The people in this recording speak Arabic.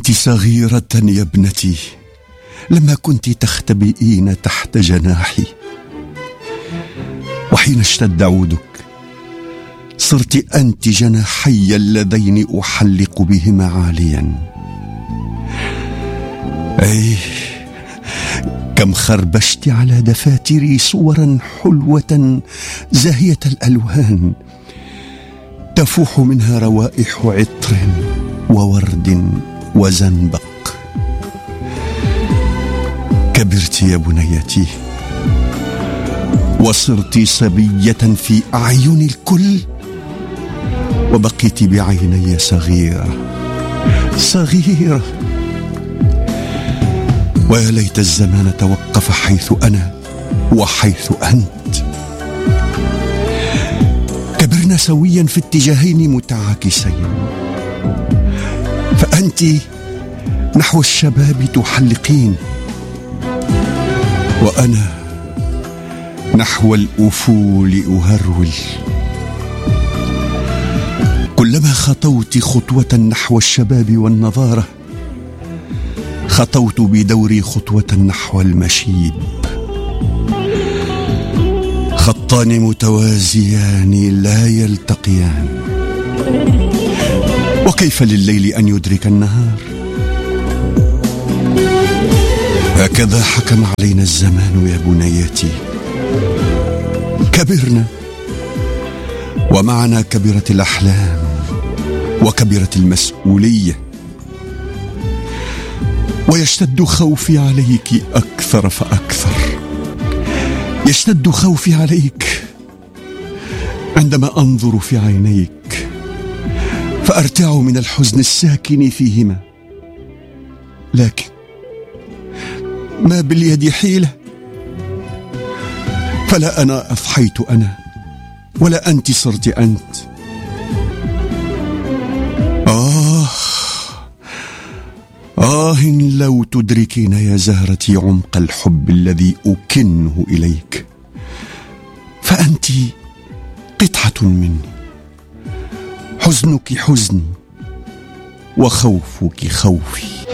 أنت صغيرة يا ابنتي لما كنت تختبئين تحت جناحي، وحين اشتد عودك صرت أنت جناحي اللذين أحلق بهما عاليا. أي كم خربشت على دفاتري صورا حلوة زاهية الألوان تفوح منها روائح عطر وورد وزنبق. كبرت يا بنيتي وصرت صبية في أعين الكل، وبقيت بعيني صغيرة صغيرة. ويا ليت الزمان توقف حيث أنا وحيث أنت. كبرنا سويا في اتجاهين متعاكسين، فأنت نحو الشباب تحلقين، وأنا نحو الأفول أهرول. كلما خطوت خطوة نحو الشباب والنضارة خطوت بدوري خطوة نحو المشيب. خطان متوازيان لا يلتقيان، وكيف لليل أن يدرك النهار؟ هكذا حكم علينا الزمان يا بنيتي. كبرنا، ومعنا كبرت الأحلام وكبرت المسؤولية، ويشتد خوفي عليك أكثر فأكثر. يشتد خوفي عليك عندما أنظر في عينيك فأرتع من الحزن الساكن فيهما. لكن ما باليد حيلة، فلا أنا أضحيت أنا ولا أنت صرت أنت. لو تدركين يا زهرتي عمق الحب الذي أكنه إليك، فأنت قطعة مني، حزنك حزني وخوفك خوفي.